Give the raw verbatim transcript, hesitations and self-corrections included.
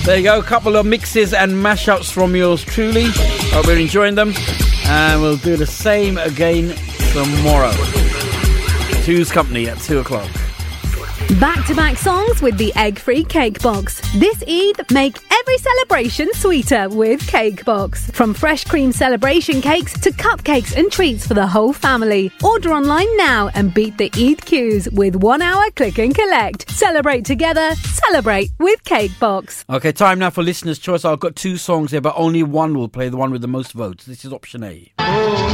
There you go, a couple of mixes and mashups from yours truly. Hope we're enjoying them. And we'll do the same again tomorrow. Two's Company at two o'clock. Back-to-back songs with the egg-free Cake Box. This Eid, make every celebration sweeter with Cake Box. From fresh cream celebration cakes to cupcakes and treats for the whole family. Order online now and beat the Eid queues with one hour click and collect. Celebrate together, celebrate with Cake Box. Okay, time now for listener's choice. I've got two songs here, but only one will play, the one with the most votes. This is option A.